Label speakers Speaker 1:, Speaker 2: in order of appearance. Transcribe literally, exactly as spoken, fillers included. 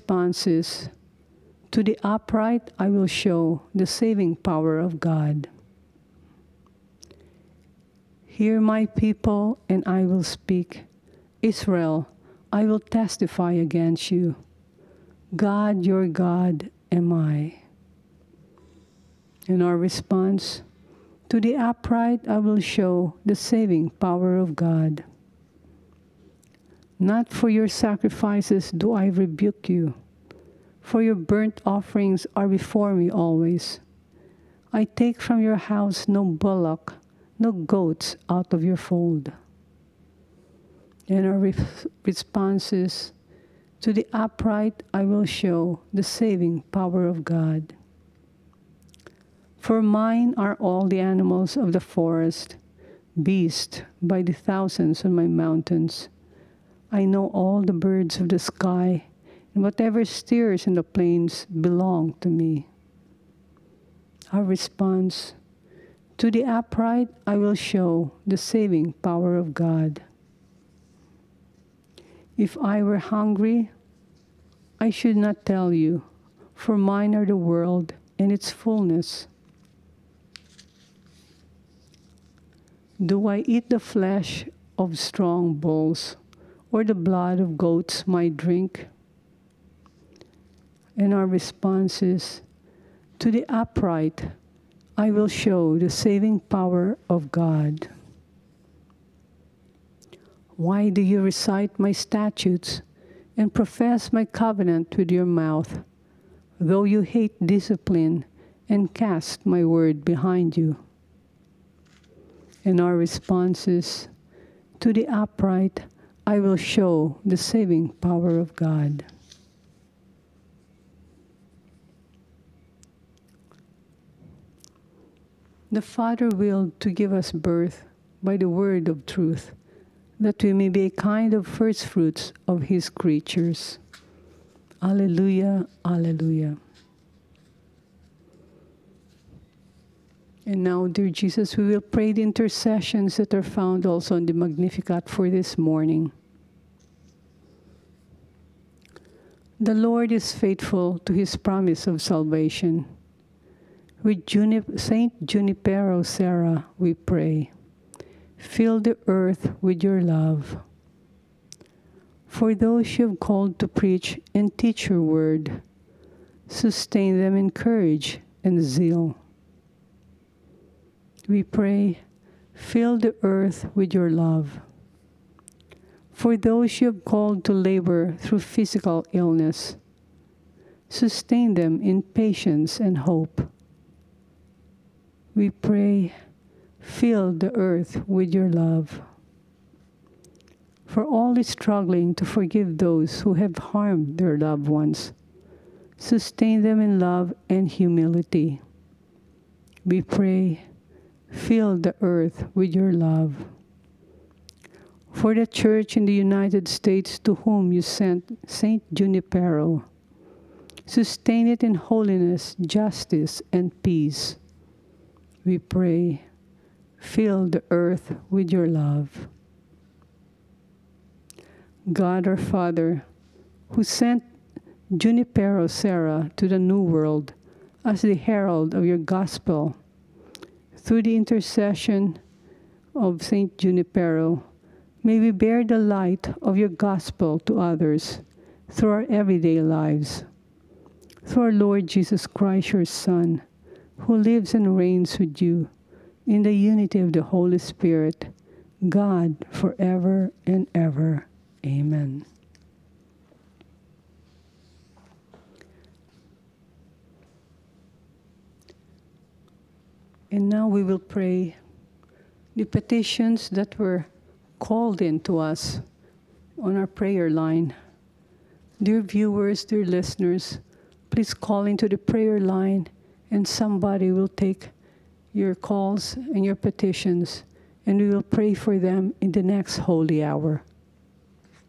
Speaker 1: responses, to the upright I will show the saving power of God. Hear my people, and I will speak. Israel, I will testify against you. God, your God, am I. In our response, to the upright I will show the saving power of God. Not for your sacrifices do I rebuke you, for your burnt offerings are before me always. I take from your house no bullock, no goats out of your fold. And our re- responses, to the upright I will show the saving power of God. For mine are all the animals of the forest, beasts by the thousands on my mountains. I know all the birds of the sky, and whatever stirs in the plains belong to me. Our response, to the upright I will show the saving power of God. If I were hungry, I should not tell you, for mine are the world and its fullness. Do I eat the flesh of strong bulls, or the blood of goats my drink? And our response is, to the upright I will show the saving power of God. Why do you recite my statutes and profess my covenant with your mouth, though you hate discipline and cast my word behind you? And our response is, to the upright I will show the saving power of God. The Father willed to give us birth by the word of truth, that we may be a kind of first fruits of his creatures. Alleluia, alleluia. And now, dear Jesus, we will pray the intercessions that are found also in the Magnificat for this morning. The Lord is faithful to his promise of salvation. With Junip- Saint Junipero Serra, we pray. Fill the earth with your love. For those you have called to preach and teach your word, sustain them in courage and zeal. We pray, fill the earth with your love. For those you have called to labor through physical illness, sustain them in patience and hope. We pray, fill the earth with your love. For all is struggling to forgive those who have harmed their loved ones, sustain them in love and humility. We pray, fill the earth with your love. For the Church in the United States to whom you sent Saint Junipero, sustain it in holiness, justice, and peace. We pray, fill the earth with your love. God our Father, who sent Junipero Serra to the New World as the herald of your gospel, through the intercession of Saint Junipero, may we bear the light of your gospel to others through our everyday lives. Through our Lord Jesus Christ, your Son, who lives and reigns with you in the unity of the Holy Spirit, God, forever and ever. Amen. And now we will pray the petitions that were called in to us on our prayer line. Dear viewers, dear listeners, please call into the prayer line and somebody will take your calls and your petitions and we will pray for them in the next holy hour.